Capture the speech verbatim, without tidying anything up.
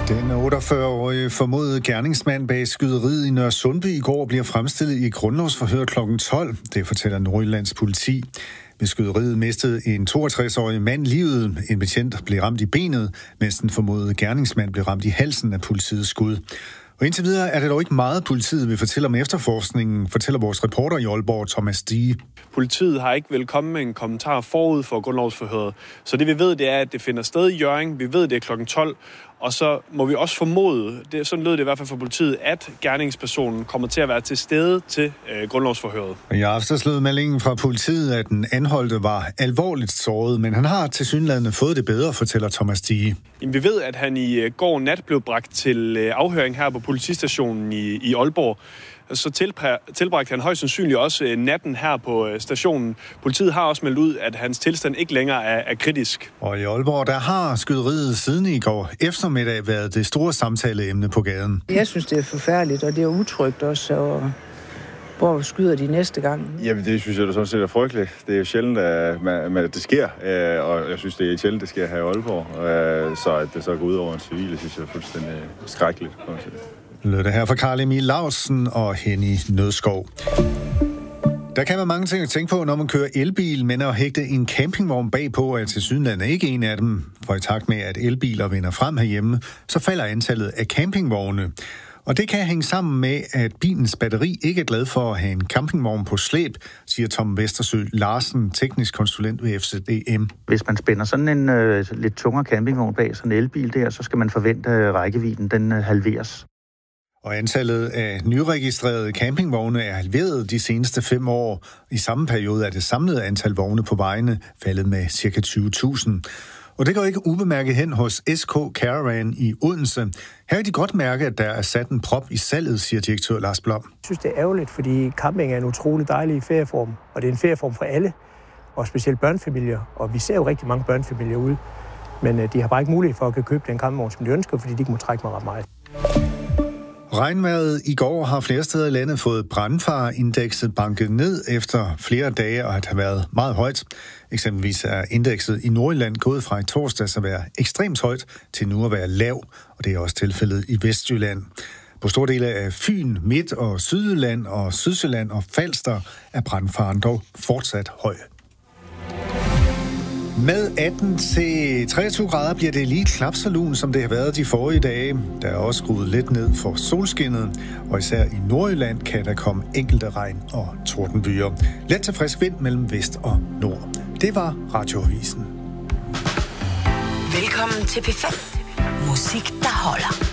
Den otteogfyrre-årige formodede gerningsmand bag skyderiet i Nørresundby i går bliver fremstillet i grundlovsforhør klokken tolv. Det fortæller Nordjyllands politi. Ved skyderiet mistede en toogtres-årig mand livet. En betjent blev ramt i benet, mens den formodede gerningsmand blev ramt i halsen af politiets skud. Og indtil videre er det dog ikke meget, politiet vil fortælle om efterforskningen, fortæller vores reporter i Aalborg, Thomas Dige. Politiet har ikke vel kommet med en kommentar forud for grundlovsforhøret. Så det vi ved, det er, at det finder sted i Hjørring. Vi ved, det er klokken tolv. Og så må vi også formode, det, sådan lød det i hvert fald for politiet, at gerningspersonen kommer til at være til stede til øh, grundlovsforhøret. I aftes lød meldingen fra politiet, at den anholdte var alvorligt såret, men han har tilsyneladende fået det bedre, fortæller Thomas Dige. Jamen, vi ved, at han i øh, går nat blev bragt til øh, afhøring her på politistationen i, i Aalborg. Så tilbragte han højst sandsynligt også natten her på stationen. Politiet har også meldt ud, at hans tilstand ikke længere er, er kritisk. Og i Aalborg, der har skyderiet siden i går eftermiddag været det store samtaleemne på gaden. Jeg synes, det er forfærdeligt, og det er utrygt også. Og hvor skyder de næste gang? Jamen, det synes jeg da sådan set er frygteligt. Det er jo sjældent, at, man, at det sker, og jeg synes, det er sjældent, det sker her i Aalborg. Så at det så går ud over en civil, synes jeg er fuldstændig skrækkeligt. Lød det her fra Karl Emil Lausen og Henny Nødskov. Der kan være mange ting at tænke på, når man kører elbil, men at hægte en campingvogn bagpå er tilsyneladende ikke en af dem. For i takt med, at elbiler vinder frem herhjemme, så falder antallet af campingvogne. Og det kan hænge sammen med, at bilens batteri ikke er glad for at have en campingvogn på slæb, siger Tom Vestersø Larsen, teknisk konsulent ved F C D M. Hvis man spænder sådan en øh, lidt tungere campingvogn bag sådan en elbil der, så skal man forvente, at rækkevidden den øh, halveres. Og antallet af nyregistrerede campingvogne er halveret de seneste fem år. I samme periode er det samlede antal vogne på vejene faldet med ca. tyve tusind. Og det går ikke ubemærket hen hos S K Caravan i Odense. Her kan de godt mærke, at der er sat en prop i salget, siger direktør Lars Blom. Jeg synes, det er ærgerligt, fordi camping er en utrolig dejlig ferieform. Og det er en ferieform for alle, og specielt børnefamilier. Og vi ser jo rigtig mange børnefamilier ude. Men de har bare ikke mulighed for at kunne købe den campingvogn, som de ønsker, fordi de ikke må trække mig ret meget. Regnvejret i går har flere steder i landet fået brandfareindekset banket ned efter flere dage og at have været meget højt. Eksempelvis er indekset i Nordjylland gået fra i torsdags at være ekstremt højt til nu at være lav, og det er også tilfældet i Vestjylland. På store dele af Fyn, Midt- og Sydjylland og Sydsjælland og Falster er brandfaren dog fortsat høj. Med atten til treogtyve grader bliver det lige knap så lun, som det har været de forrige dage. Der er også skruet lidt ned for solskinnet, og især i Nordjylland kan der komme enkelte regn- og tordenbyer. Let til frisk vind mellem vest og nord. Det var Radioavisen. Velkommen til P fem. Musik, der holder.